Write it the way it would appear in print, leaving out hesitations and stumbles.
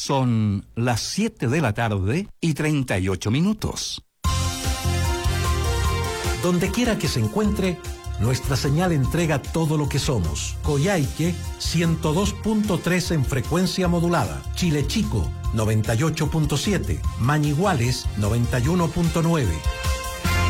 Son las 7 de la tarde y 38 minutos. Donde quiera que se encuentre, nuestra señal entrega todo lo que somos. Coyhaique 102.3 en frecuencia modulada. Chile Chico 98.7. Mañiguales 91.9.